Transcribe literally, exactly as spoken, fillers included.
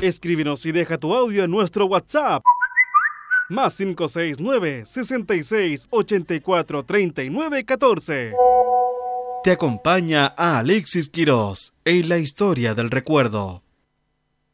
Escríbenos y deja tu audio en nuestro WhatsApp. Más cinco seis nueve, sesenta y seis, ochenta y cuatro, treinta y nueve, catorce. Te acompaña a Alexis Quirós en la historia del recuerdo.